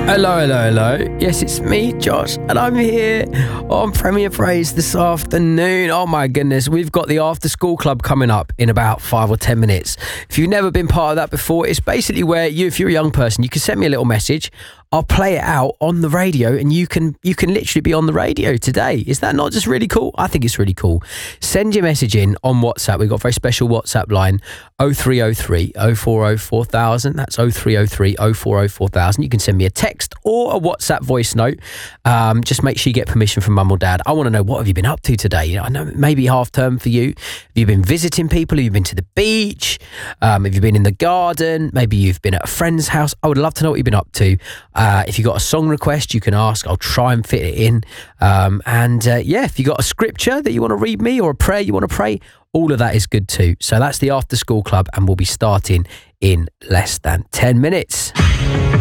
Hello, hello, hello. Yes, it's me, Josh, and I'm here on Premier Praise this afternoon. Oh my goodness, we've got the After School Club coming up in about 5 or 10 minutes. If you've never been part of that before, it's basically where if you're a young person, you can send me a little message. I'll play it out on the radio, and you can literally be on the radio today. Is that not just really cool? I think it's really cool. Send your message in on WhatsApp. We've got a very special WhatsApp line, 0303 040 4000. That's 0303 040 4000. You can send me a text or a WhatsApp voice note. Just make sure you get permission from mum or dad. I want to know, what have you been up to today? You know, I know maybe half term for you. Have you been visiting people? Have you been to the beach? Have you been in the garden? Maybe you've been at a friend's house. I would love to know what you've been up to. If you got a song request, you can ask. I'll try and fit it in. If you got a scripture that you want to read me or a prayer you want to pray, all of that is good too. So that's the After School Club, and we'll be starting in less than 10 minutes.